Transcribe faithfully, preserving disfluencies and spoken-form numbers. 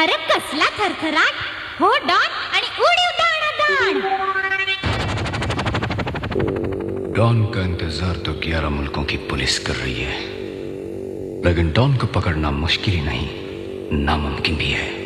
अरे कसला थरथराट हो डॉन आणि उडीव दाणादाण। डॉन का इंतजार तो ग्यारह मुल्कों की पुलिस कर रही है, लेकिन डॉन को पकड़ना मुश्किल ही नहीं नामुमकिन भी है।